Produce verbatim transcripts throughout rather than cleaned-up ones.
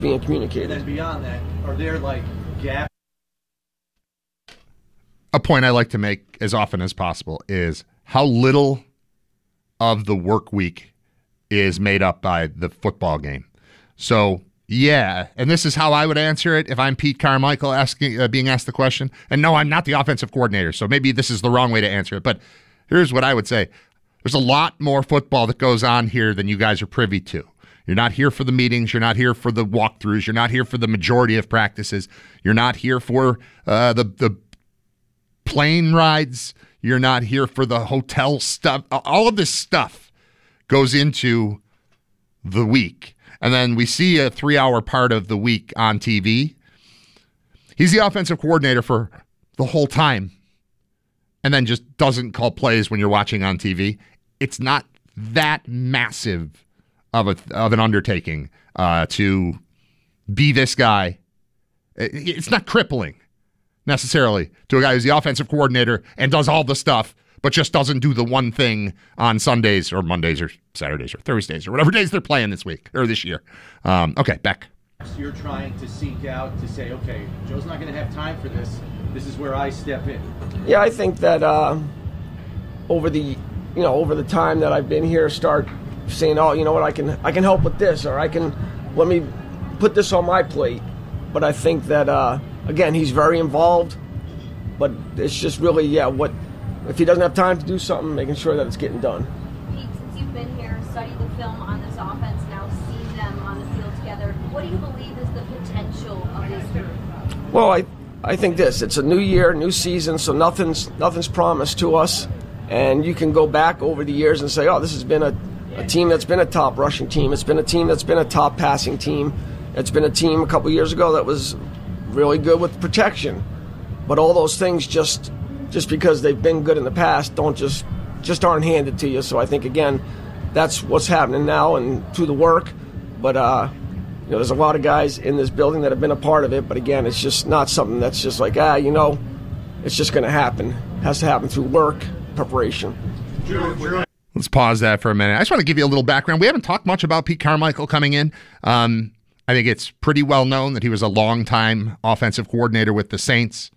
being communicated. And then beyond that, are there like gaps? A point I like to make as often as possible is how little of the work week is made up by the football game. So, yeah, and this is how I would answer it if I'm Pete Carmichael asking, uh, being asked the question. And no, I'm not the offensive coordinator, so maybe this is the wrong way to answer it. But here's what I would say. There's a lot more football that goes on here than you guys are privy to. You're not here for the meetings. You're not here for the walkthroughs. You're not here for the majority of practices. You're not here for uh, the the plane rides. You're not here for the hotel stuff. All of this stuff goes into the week. And then we see a three-hour part of the week on T V. He's the offensive coordinator for the whole time and then just doesn't call plays when you're watching on T V. It's not that massive of a of an undertaking uh, to be this guy. It's not crippling necessarily to a guy who's the offensive coordinator and does all the stuff, but just doesn't do the one thing on Sundays or Mondays or Saturdays or Thursdays or whatever days they're playing this week or this year. Um, okay, Beck. You're trying to seek out to say, okay, Joe's not going to have time for this. This is where I step in. Yeah, I think that uh, over the you know over the time that I've been here, start saying, oh, you know what, I can I can help with this, or I can let me put this on my plate. But I think that uh, again, he's very involved. But it's just really, yeah, what if he doesn't have time to do something, making sure that it's getting done. Pete, since you've been here, studied the film on this offense, now seen them on the field together, what do you believe is the potential of this group? Well, I I think this. It's a new year, new season, so nothing's nothing's promised to us. And you can go back over the years and say, oh, this has been a, a team that's been a top rushing team. It's been a team that's been a top passing team. It's been a team a couple years ago that was really good with protection. But all those things just just because they've been good in the past don't just just aren't handed to you. So I think, again, that's what's happening now and through the work. But, uh, you know, there's a lot of guys in this building that have been a part of it. But, again, it's just not something that's just like, ah, you know, it's just going to happen. It has to happen through work, preparation. Let's pause that for a minute. I just want to give you a little background. We haven't talked much about Pete Carmichael coming in. Um, I think it's pretty well known that he was a longtime offensive coordinator with the Saints.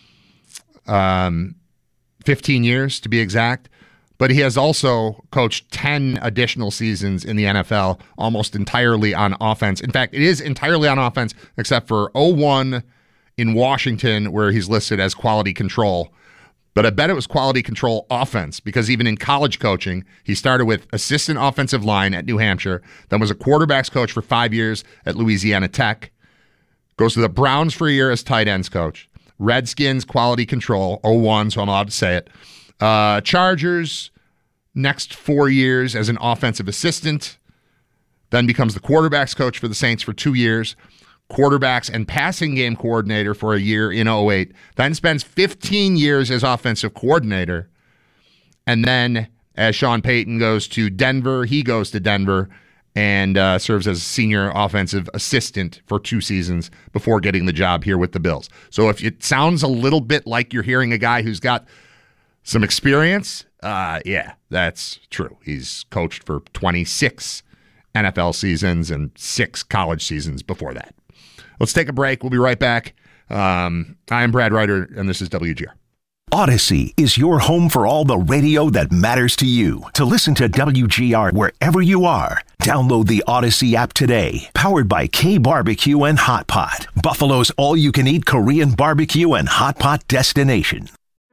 Um, fifteen years to be exact. But he has also coached ten additional seasons in the N F L, almost entirely on offense. In fact, it is entirely on offense, except for oh one in Washington, where he's listed as quality control. But I bet it was quality control offense, because even in college coaching, he started with assistant offensive line at New Hampshire, then was a quarterback's coach for five years at Louisiana Tech, goes to the Browns for a year as tight ends coach. Redskins quality control, oh one, so I'm allowed to say it. Uh, Chargers, next four years as an offensive assistant, then becomes the quarterback's coach for the Saints for two years, quarterbacks and passing game coordinator for a year in oh eight, then spends fifteen years as offensive coordinator, and then as Sean Payton goes to Denver, he goes to Denver and uh, serves as senior offensive assistant for two seasons before getting the job here with the Bills. So if it sounds a little bit like you're hearing a guy who's got some experience, uh, yeah, that's true. He's coached for twenty-six N F L seasons and six college seasons before that. Let's take a break. We'll be right back. Um, I'm Brad Ryder, and this is W G R. Odyssey is your home for all the radio that matters to you. To listen to W G R wherever you are, download the Odyssey app today. Powered by K Barbecue and Hot Pot, Buffalo's all-you-can-eat Korean barbecue and hot pot destination.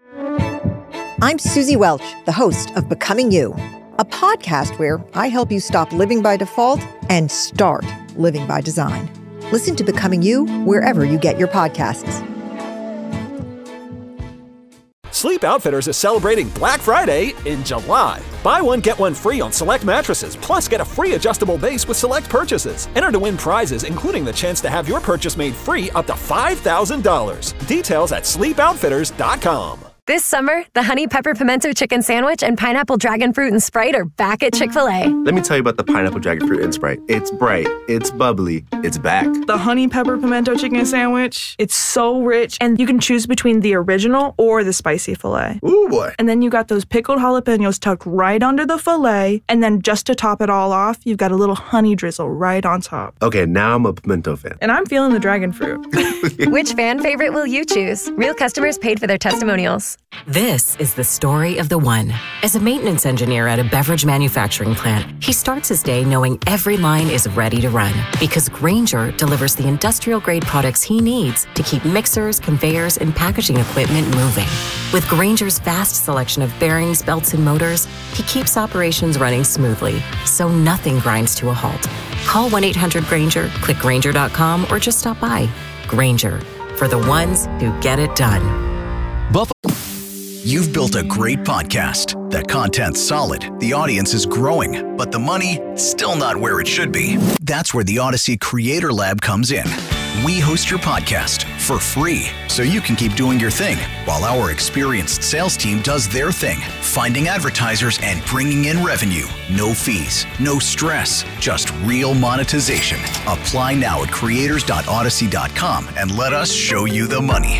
I'm Susie Welch, the host of Becoming You, a podcast where I help you stop living by default and start living by design. Listen to Becoming You wherever you get your podcasts. Sleep Outfitters is celebrating Black Friday in July. Buy one, get one free on select mattresses, plus get a free adjustable base with select purchases. Enter to win prizes, including the chance to have your purchase made free up to five thousand dollars. Details at sleep outfitters dot com. This summer, the Honey Pepper Pimento Chicken Sandwich and Pineapple Dragon Fruit and Sprite are back at Chick-fil-A. Let me tell you about the Pineapple Dragon Fruit and Sprite. It's bright, it's bubbly, it's back. The Honey Pepper Pimento Chicken Sandwich, it's so rich, and you can choose between the original or the spicy filet. Ooh, boy. And then you got those pickled jalapenos tucked right under the filet, and then just to top it all off, you've got a little honey drizzle right on top. Okay, now I'm a pimento fan. And I'm feeling the dragon fruit. Which fan favorite will you choose? Real customers paid for their testimonials. This is the story of the one. As a maintenance engineer at a beverage manufacturing plant, he starts his day knowing every line is ready to run because Grainger delivers the industrial-grade products he needs to keep mixers, conveyors, and packaging equipment moving. With Grainger's vast selection of bearings, belts, and motors, he keeps operations running smoothly, so nothing grinds to a halt. Call one eight hundred Grainger, click Grainger dot com, or just stop by. Grainger, for the ones who get it done. Buffalo. You've built a great podcast. The content's solid, the audience is growing, but the money, still not where it should be. That's where the Odyssey Creator Lab comes in. We host your podcast for free, so you can keep doing your thing, while our experienced sales team does their thing, finding advertisers and bringing in revenue. No fees, no stress, just real monetization. Apply now at creators dot odyssey dot com and let us show you the money.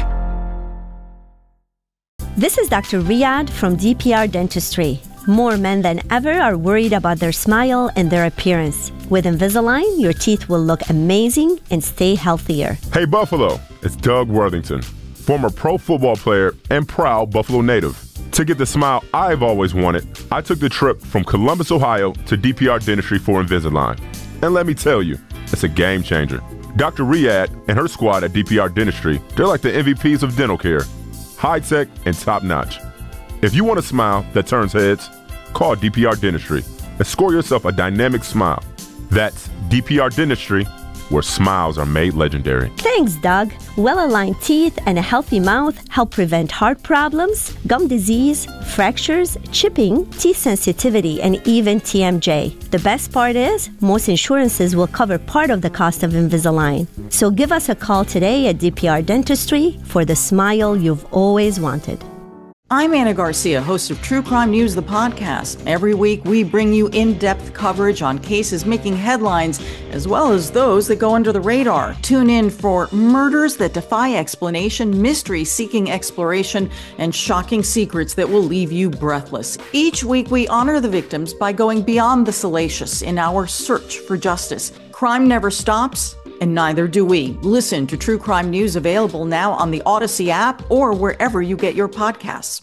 This is Doctor Riyadh from D P R Dentistry. More men than ever are worried about their smile and their appearance. With Invisalign, your teeth will look amazing and stay healthier. Hey Buffalo, it's Doug Worthington, former pro football player and proud Buffalo native. To get the smile I've always wanted, I took the trip from Columbus, Ohio to D P R Dentistry for Invisalign. And let me tell you, it's a game changer. Doctor Riyadh and her squad at D P R Dentistry, they're like the M V Ps of dental care. High-tech and top-notch. If you want a smile that turns heads, call D P R Dentistry and score yourself a dynamic smile. That's D P R Dentistry, where smiles are made legendary. Thanks, Doug. Well-aligned teeth and a healthy mouth help prevent heart problems, gum disease, fractures, chipping, teeth sensitivity, and even T M J. The best part is, most insurances will cover part of the cost of Invisalign. So give us a call today at D P R Dentistry for the smile you've always wanted. I'm Anna Garcia, host of True Crime News, the podcast. Every week, we bring you in-depth coverage on cases making headlines, as well as those that go under the radar. Tune in for murders that defy explanation, mysteries seeking exploration, and shocking secrets that will leave you breathless. Each week, we honor the victims by going beyond the salacious in our search for justice. Crime never stops, and neither do we. Listen to True Crime News, available now on the Odyssey app or wherever you get your podcasts.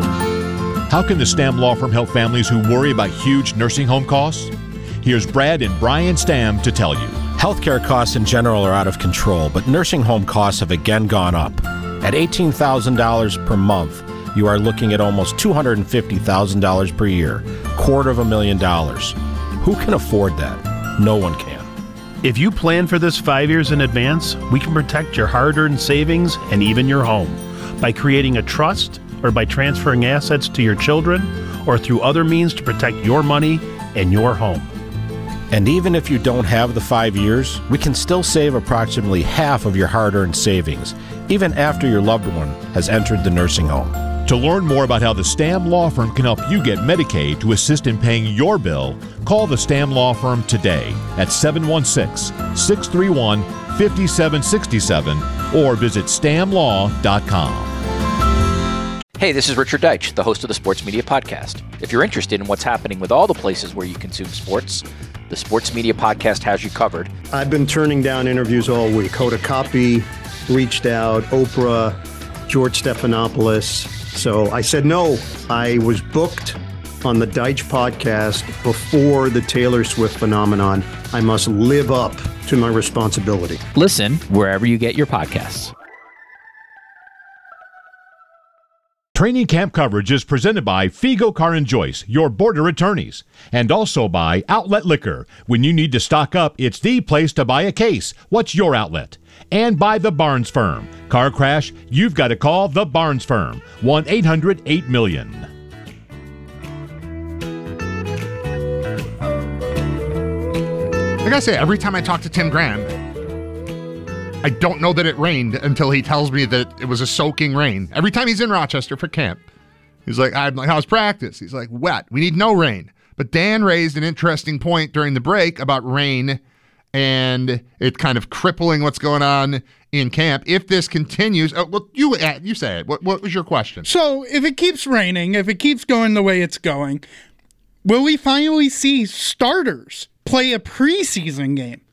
How can the Stamm Law Firm help families who worry about huge nursing home costs? Here's Brad and Brian Stamm to tell you. Healthcare costs in general are out of control, but nursing home costs have again gone up. At eighteen thousand dollars per month, you are looking at almost two hundred fifty thousand dollars per year, quarter of a million dollars. Who can afford that? No one can. If you plan for this five years in advance, we can protect your hard-earned savings and even your home by creating a trust or by transferring assets to your children or through other means to protect your money and your home. And even if you don't have the five years, we can still save approximately half of your hard-earned savings, even after your loved one has entered the nursing home. To learn more about how the Stamm Law Firm can help you get Medicaid to assist in paying your bill, call the Stamm Law Firm today at seven one six, six three one, five seven six seven or visit stam law dot com. Hey, this is Richard Deitch, the host of the Sports Media Podcast. If you're interested in what's happening with all the places where you consume sports, the Sports Media Podcast has you covered. I've been turning down interviews all week. Hoda Kotb reached out, Oprah, George Stephanopoulos. So I said no. I was booked on the Deitch podcast before the Taylor Swift phenomenon. I must live up to my responsibility. Listen wherever you get your podcasts. Training camp coverage is presented by Figo Car and Joyce, your border attorneys, and also by Outlet Liquor. When you need to stock up, it's the place to buy a case. What's your outlet? And by The Barnes Firm. Car crash? You've got to call The Barnes Firm. one eight hundred eight million. I gotta say, every time I talk to Tim Graham, I don't know that it rained until he tells me that it was a soaking rain. Every time he's in Rochester for camp, he's like, I'm like, how's practice? He's like, wet. We need no rain. But Dan raised an interesting point during the break about rain and it kind of crippling what's going on in camp. If this continues, oh, well, you you say it. What, what was your question? So if it keeps raining, if it keeps going the way it's going, will we finally see starters play a preseason game?